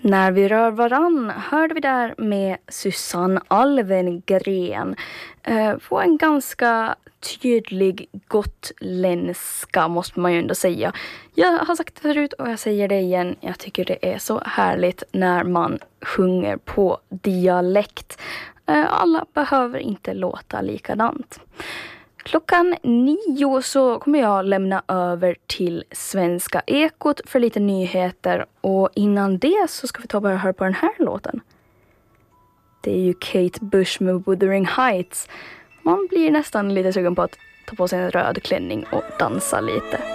När vi rör varann hörde vi där med Susanne Alvengren på en ganska tydlig gotländska, måste man ju ändå säga. Jag har sagt det förut och jag säger det igen. Jag tycker det är så härligt när man sjunger på dialekt. Alla behöver inte låta likadant. 9:00 så kommer jag lämna över till Svenska Ekot för lite nyheter. Och innan det så ska vi ta och bara höra på den här låten. Det är ju Kate Bush med Wuthering Heights. Man blir nästan lite sugen på att ta på sig en röd klänning och dansa lite.